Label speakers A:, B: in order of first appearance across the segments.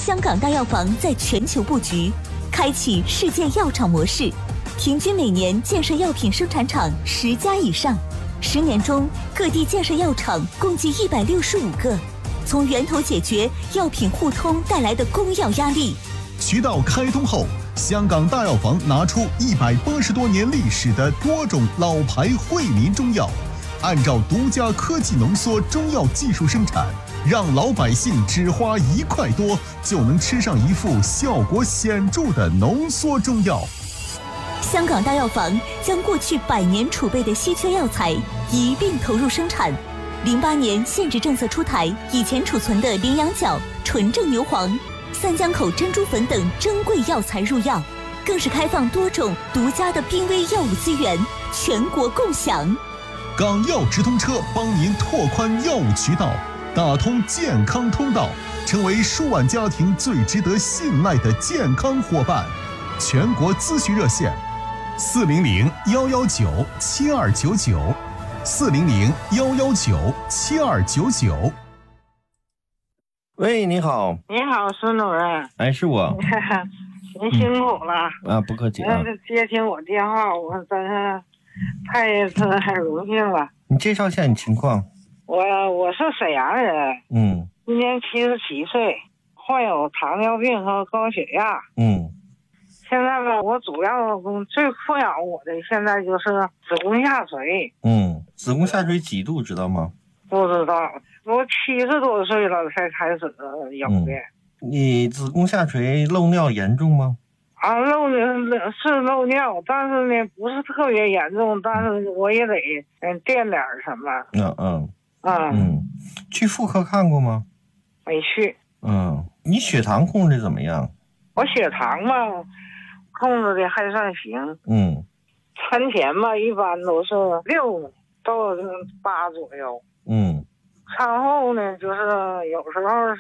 A: 香港大药房在全球布局，开启世界药厂模式，平均每年建设药品生产厂10家以上，10年中各地建设药厂共计165个，从源头解决药品互通带来的供药压力。
B: 渠道开通后，香港大药房拿出180多年历史的多种老牌惠民中药，按照独家科技浓缩中药技术生产，让老百姓只花1块多就能吃上一副效果显著的浓缩中药。
A: 香港大药房将过去100年储备的稀缺药材一并投入生产。08年限制政策出台，以前储存的羚羊角、纯正牛黄、三江口珍珠粉等珍贵药材入药，更是开放多种独家的濒危药物资源，全国共享。
B: 港药直通车帮您拓宽药物渠道，打通健康通道，成为数万家庭最值得信赖的健康伙伴。全国咨询热线：400-119-7299，400-119-7299。
C: 喂，你好。
D: 你好，孙主任。
C: 哎，是我。
D: 您辛苦了。
C: 不客气啊。
D: 接听我电话，我真是太荣幸了。
C: 你介绍一下你情况。
D: 我是沈阳人。今年77岁，患有糖尿病和高血压。现在吧，我主要最困扰我的现在就是子宫下垂。
C: 子宫下垂几度知道吗？
D: 不知道，我70多岁了才开始有的。
C: 你子宫下垂漏尿严重吗？
D: 漏尿，但是呢不是特别严重，但是我也得垫点什么。
C: 去妇科看过吗？
D: 没去。
C: 你血糖控制怎么样？
D: 我血糖嘛控制的还算行。餐前嘛一般都是6到8左右。餐后呢就是有时候是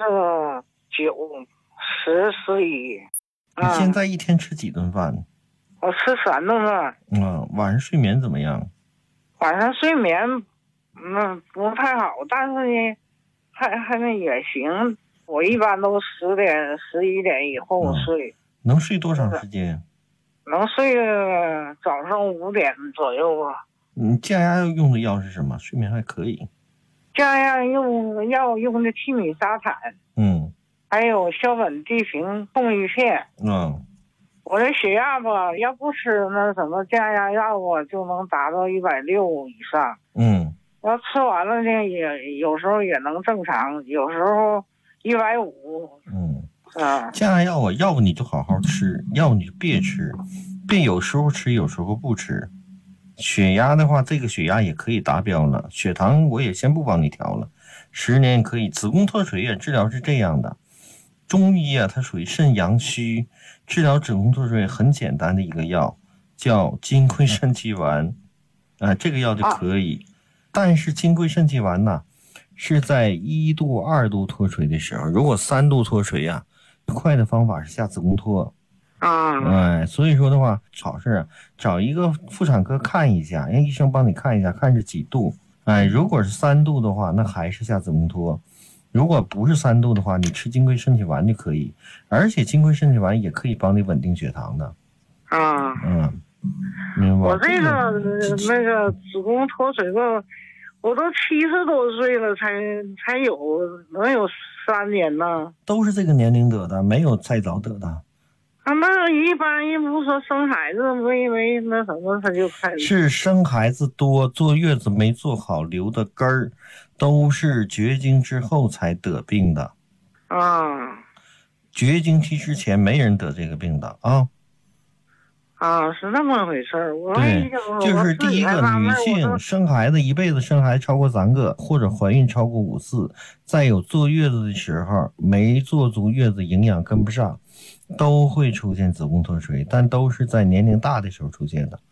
D: 9、10、11。
C: 你现在一天吃几顿饭？
D: 我吃3顿饭。
C: 晚上睡眠怎么样？
D: 晚上睡眠不太好，但是呢还也行。我一般都10点、11点以后睡。
C: 能睡多长时间？
D: 能睡早上5点左右吧。
C: 你降压用的药是什么？睡眠还可以。
D: 降压用的替米沙坦。还有硝苯地平控制片。我这血压吧，要不吃那什么降压药啊，就能达到160以上。要吃完了呢，也有时候也能正常，有时候150。
C: 降压药要不你就好好吃，要不你就别吃，别有时候吃有时候不吃。血压的话，这个血压也可以达标了，血糖我也先不帮你调了，10年可以。子宫脱垂治疗是这样的，中医它属于肾阳虚，治疗子宫脱垂很简单的一个药叫金匮肾气丸，这个药就可以。但是金匮肾气丸呢是在1度2度脱垂的时候，如果3度脱垂快的方法是下子宫脱。所以说的话，好事找一个妇产科看一下，让医生帮你看一下，看是几度。如果是3度的话，那还是下子宫脱。如果不是3度的话，你吃金匮肾气丸就可以，而且金匮肾气丸也可以帮你稳定血糖的。明白。
D: 我这个那个子宫脱垂了，我都70多岁了才能有3年呢。
C: 都是这个年龄得的，没有再早得的。
D: 那一般人不说生孩子没那什么他就开始。
C: 是生孩子多，坐月子没做好留的根儿，都是绝经之后才得病的。绝经期之前没人得这个病的
D: 是那么回事。
C: 对，就是第一个，女性生孩子一辈子生孩子超过3个，或者怀孕超过5次，再有坐月子的时候没做足月子，营养跟不上，都会出现子宫脱垂，但都是在年龄大的时候出现的。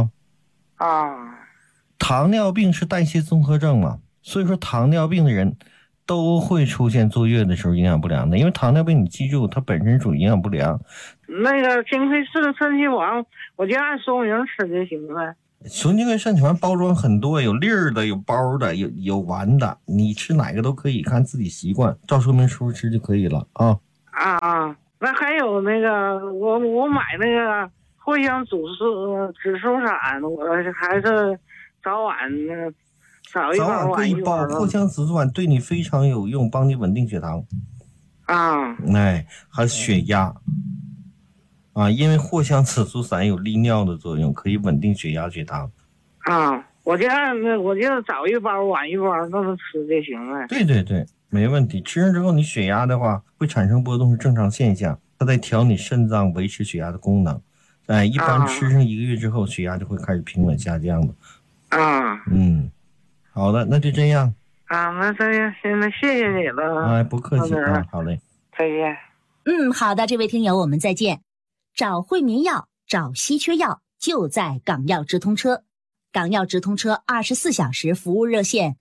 C: 糖尿病是代谢综合症嘛，所以说糖尿病的人都会出现坐月的时候营养不良的，因为糖尿病你记住它本身属于营养不良。
D: 那个金匮肾气丸我就按说明吃就行了。
C: 纯金匮肾气丸包装很多，有粒儿的，有包的，有丸的，你吃哪个都可以，看自己习惯，照说明书吃就可以了。
D: 啊，那还有那个，我买那个藿香紫苏散，我还是早晚早
C: 各一包藿香紫苏散对你非常有用，帮你稳定血糖。
D: 啊，
C: 哎，还有血压。啊，因为藿香紫苏散有利尿的作用，可以稳定血压、血糖。
D: 啊，我就早一包晚一包那么吃就行了。
C: 对对对，没问题。吃上之后，你血压的话会产生波动，是正常现象。它在调你肾脏维持血压的功能。哎，一般吃上1个月之后，血压就会开始平稳下降的。
D: 啊，
C: 好的，那就这样。
D: 啊，那这样，行，那谢谢你了。
C: 哎，不客气啊，好嘞，
D: 再见。
A: 好的，这位听友，我们再见。找惠民药，找稀缺药，就在港药直通车。港药直通车24小时服务热线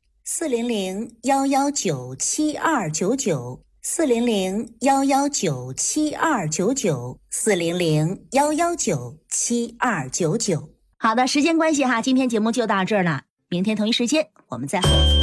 A: 400-119-7299 400-119-7299 400-119-7299。好的，时间关系哈，今天节目就到这儿了。明天同一时间我们再会。